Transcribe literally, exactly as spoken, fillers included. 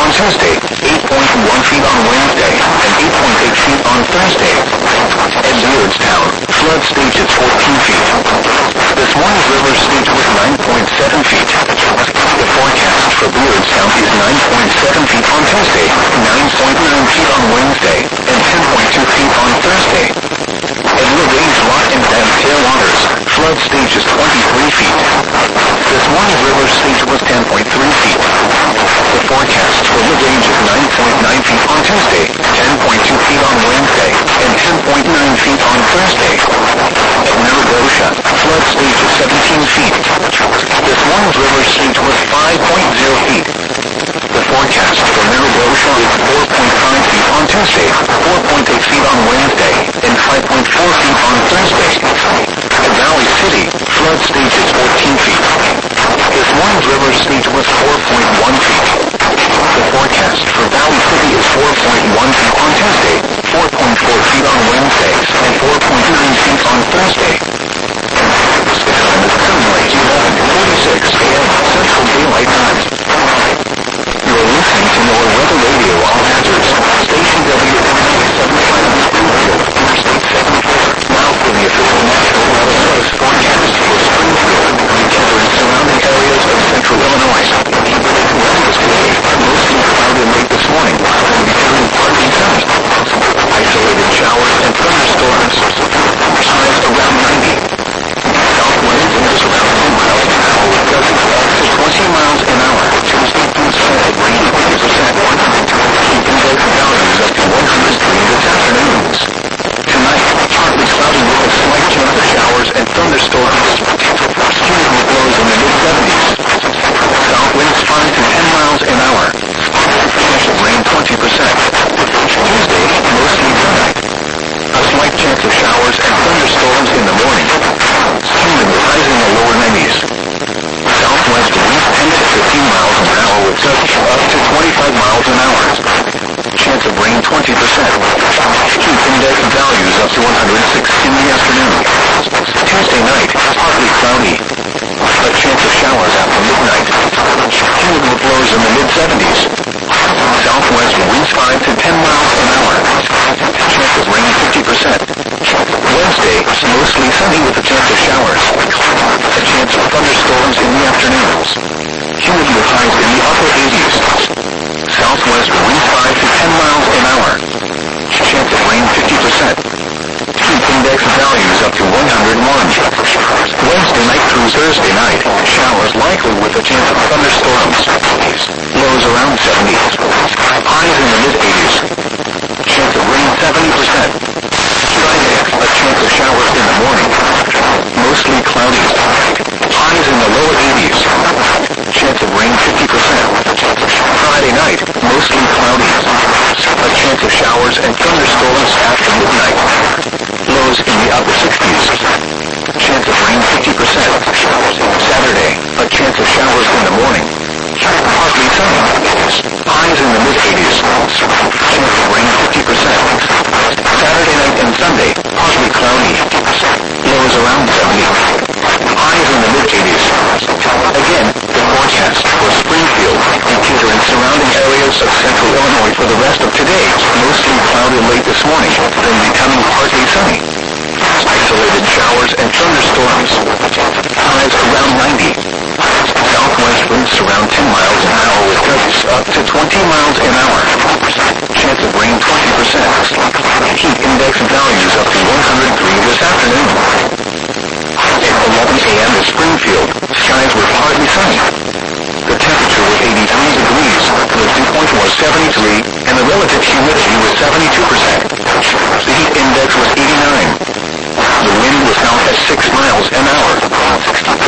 Tuesday, eight point one feet on Wednesday, and eight point eight feet on Thursday. At Beardstown, flood stage is fourteen feet. This morning's river stage was nine point seven feet. The forecast for Beardstown is nine point seven feet on Tuesday, nine point nine feet on Wednesday, and ten point two feet on Thursday. At LaRange Lock and Dam Tailwaters, flood stage is twenty-three feet. This morning's river stage was ten point three feet. The forecast for LaRange is nine point nine feet on Tuesday, ten point two feet on Wednesday, and ten point nine feet on Thursday. At Marigosia, flood stage is seventeen feet. This morning's river stage was five point zero feet. The forecast for Marigosia is four point five feet on Tuesday, four point eight feet on Wednesday, and five point four feet on Thursday. At Valley City, flood stage is fourteen feet. This morning's river stage was four point one feet. The forecast for Valley City is four point one feet on Tuesday, four point four feet on Wednesday, and four point nine feet on Thursday. Currently eleven forty-six a m Central Daylight Time. You are listening to NOAA Weather Radio All Hazards, Station W seventy-five Springfield, Interstate seventy-four. Now for the official National Weather Service forecast for Springfield, Decatur, and surrounding areas of central Illinois. Weather today are mostly cloudy and late this morning, and becoming partly sunny. Isolated showers and thunderstorms. Highs around ninety. South winds just around ten miles an hour with gusts up to twenty miles an hour. Tuesday through Sunday, rain fifty percent. Keep index values up to one hundred three this afternoon. Tonight, partly cloudy with a slight chance of showers and thunderstorms. Humidity blows in the mid seventies. South winds five to ten miles an hour. Chance of rain twenty percent. Tuesday, mostly sunny. A slight chance of showers and thunderstorms in the morning. Humidity rising in the lower nineties. Southwest winds ten to fifteen miles an hour with gusts up to twenty-five miles an hour. Chance of rain twenty percent. Heat index values up to one hundred six in the afternoon. Tuesday night, partly cloudy. A chance of showers after midnight. Humidity blows in the mid seventies. Southwest winds five to ten miles an hour. Chance of rain fifty percent. Wednesday, mostly sunny with a chance of showers. A chance of thunderstorms in the afternoons. Humidity highs in the upper eighties. Southwest winds five to ten miles an hour. Chance of rain fifty percent. Heat index values up to one hundred one. Wednesday night through Thursday night, showers likely with a chance of thunderstorms. Lows around seventy. Highs in the mid eighties. Chance of rain seventy percent. Friday, a chance of showers in the morning. Mostly cloudy. Highs in the lower eighties. Chance of rain fifty percent. Friday night, mostly cloudy. A chance of showers and thunderstorms after midnight. Lows in the upper sixties. Chance of rain fifty percent. Saturday, a chance of showers in the morning. Partly sunny. Highs in the mid eighties. Chance of rain fifty percent. Saturday night and Sunday, partly cloudy. Lows around seventy. Highs in the mid eighties. Again, the forecast for Springfield, Decatur, and surrounding areas of central Illinois for the rest of today. Mostly cloudy late this morning, then becoming partly sunny. Isolated showers and thunderstorms. Highs around ninety. Southwest winds around ten miles an hour with gusts up to twenty miles an hour. Chance of rain twenty percent. Heat index values up to one hundred three this afternoon. At eleven a m in Springfield, skies were partly sunny. The temperature was eighty-three degrees, the dew point was seventy-three, and the relative humidity was seventy-two percent. The heat index was eighty-nine. The wind was out at six miles an hour.